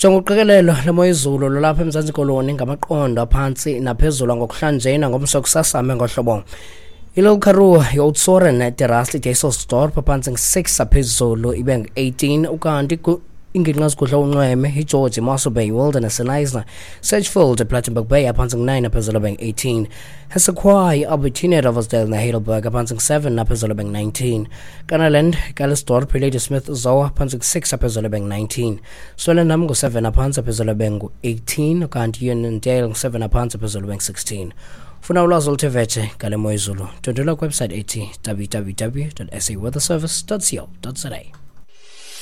Sijonga uqikelelo lemo izulu lapha eMzantsi Koloni ngamaqondo aphansi naphezulu ngokuhlanjena ngomsokusasame ngohlobo. Ilo Karoo youtsoren terrasli Jesosdorp phansi 6 aphezulu ibe 18 ukanti inginqazi kudla unxweme iGeorge Mossel Bay Wilderness Eliza Sedgefield Plattenburg Bay aphansi 9 aphezulu ibe 18 Hesequai Albertina Ravensdale na Heidelberg aphansi 7 aphezulu ibe 19 Kanaland Calisthorpe Lady Smith Zoa aphansi 6 aphezulu ibe 19 Swellendam ngo7 aphansi aphezulu ibe 18 ukanti Uniondale 7 aphansi aphezulu ibe 16 Funa ulwazi oluthe ngale mo izulu. Tondela website ethi www.saweatherservice.co.za.